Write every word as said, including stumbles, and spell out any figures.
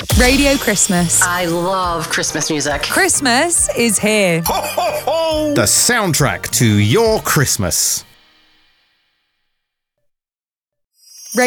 Radio Christmas. I love Christmas music. Christmas is here. Ho, ho, ho! The soundtrack to your Christmas.